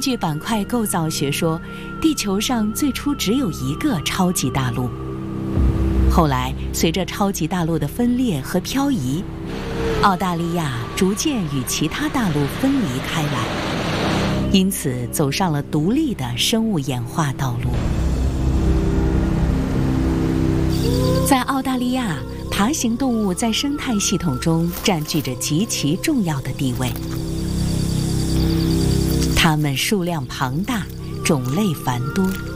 据板块构造学说，地球上最初只有一个超级大陆。后来，随着超级大陆的分裂和漂移，澳大利亚逐渐与其他大陆分离开来，因此走上了独立的生物演化道路。在澳大利亚，爬行动物在生态系统中占据着极其重要的地位。它们数量庞大，种类繁多。